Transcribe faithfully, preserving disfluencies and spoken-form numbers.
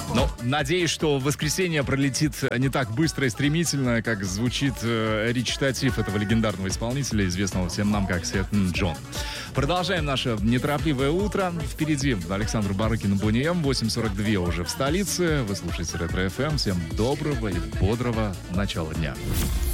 Но надеюсь, что воскресенье пролетит не так быстро и стремительно, как звучит э, речитатив этого легендарного исполнителя, известного всем нам как Сеттон Джон. Продолжаем наше неторопливое утро. Впереди Александр Барыкин и Бонни М. восемь сорок два уже в столице. Вы слушаете Ретро эф эм. Всем доброго и бодрого начала дня.